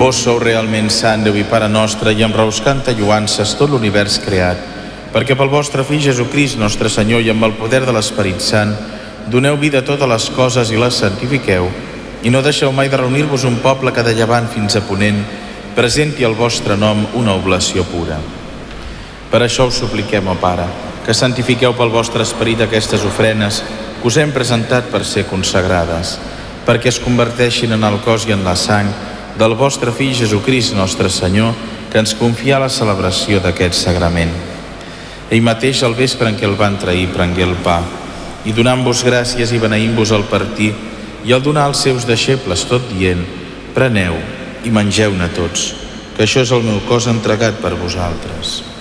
Vos sou realment sant, Déu i Pare nostre, i amb rauscanta lluances tot l'univers creat, perquè pel vostre Fill Jesucrist, nostre Senyor, i amb el poder de l'Esperit Sant, doneu vida a totes les coses i les santifiqueu, i no deixeu mai de reunir-vos un poble que de llevant fins a ponent presenti al vostre nom una oblació pura. Per això us supliquem, ó Pare, que santifiqueu pel vostre esperit aquestes ofrenes que us hem presentat per ser consagrades, perquè es converteixin en el cos i en la sang del vostre Fill Jesucrist, nostre Senyor, que ens confia la celebració d'aquest sagrament. Ell mateix, al vespre en què el van trair, prengué el pa, i donant-vos gràcies i beneint-vos el partir, i el donar als seus deixebles, tot dient: preneu i mengeu-ne tots, que això és el meu cos entregat per vosaltres.